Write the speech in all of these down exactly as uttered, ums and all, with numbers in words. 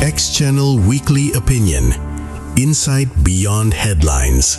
X Channel Weekly Opinion. Insight Beyond Headlines.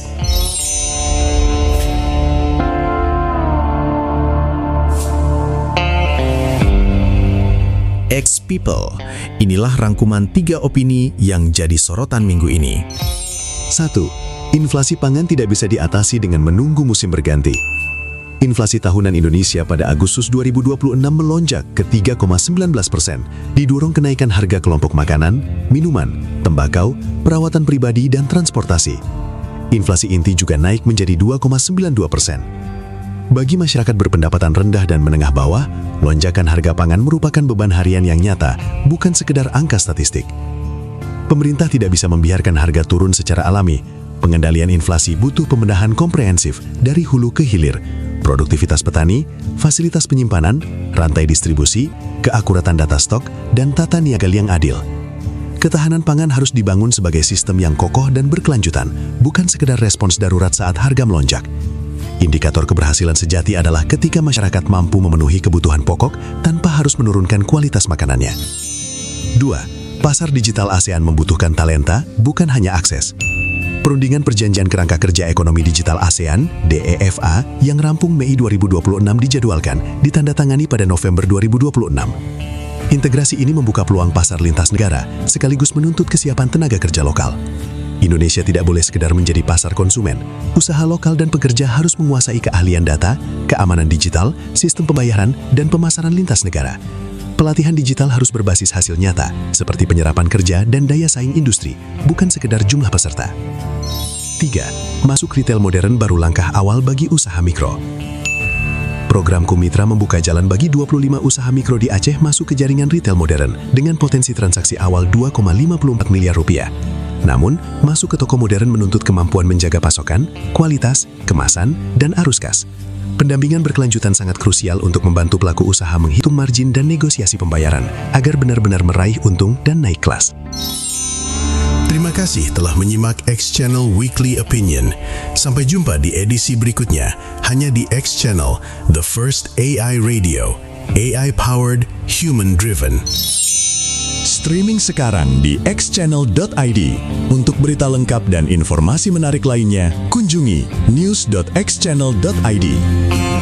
X People, inilah rangkuman tiga opini yang jadi sorotan minggu ini. satu. Inflasi pangan tidak bisa diatasi dengan menunggu musim berganti. Inflasi tahunan Indonesia pada Agustus dua ribu dua puluh enam melonjak ke tiga koma sembilan belas persen, didorong kenaikan harga kelompok makanan, minuman, tembakau, perawatan pribadi, dan transportasi. Inflasi inti juga naik menjadi dua koma sembilan dua persen. Bagi masyarakat berpendapatan rendah dan menengah bawah, lonjakan harga pangan merupakan beban harian yang nyata, bukan sekedar angka statistik. Pemerintah tidak bisa membiarkan harga turun secara alami. Pengendalian inflasi butuh pembenahan komprehensif dari hulu ke hilir, produktivitas petani, fasilitas penyimpanan, rantai distribusi, keakuratan data stok, dan tata niaga yang adil. Ketahanan pangan harus dibangun sebagai sistem yang kokoh dan berkelanjutan, bukan sekedar respons darurat saat harga melonjak. Indikator keberhasilan sejati adalah ketika masyarakat mampu memenuhi kebutuhan pokok tanpa harus menurunkan kualitas makanannya. dua. Pasar digital ASEAN membutuhkan talenta, bukan hanya akses. Perundingan Perjanjian Kerangka Kerja Ekonomi Digital ASEAN, D E F A, yang rampung Mei dua ribu dua puluh enam dijadwalkan ditandatangani pada November dua ribu dua puluh enam. Integrasi ini membuka peluang pasar lintas negara, sekaligus menuntut kesiapan tenaga kerja lokal. Indonesia tidak boleh sekedar menjadi pasar konsumen. Usaha lokal dan pekerja harus menguasai keahlian data, keamanan digital, sistem pembayaran, dan pemasaran lintas negara. Pelatihan digital harus berbasis hasil nyata, seperti penyerapan kerja dan daya saing industri, bukan sekedar jumlah peserta. tiga. Masuk retail modern baru langkah awal bagi usaha mikro. Program Kumitra membuka jalan bagi dua puluh lima usaha mikro di Aceh masuk ke jaringan retail modern dengan potensi transaksi awal dua koma lima puluh empat miliar rupiah. Namun, masuk ke toko modern menuntut kemampuan menjaga pasokan, kualitas, kemasan, dan arus kas. Pendampingan berkelanjutan sangat krusial untuk membantu pelaku usaha menghitung margin dan negosiasi pembayaran agar benar-benar meraih untung dan naik kelas. Terima kasih telah menyimak X Channel Weekly Opinion. Sampai jumpa di edisi berikutnya, hanya di X Channel, the first A I radio, A I-powered, human-driven. Streaming sekarang di x channel dot i d. Untuk berita lengkap dan informasi menarik lainnya, kunjungi news dot x channel dot i d.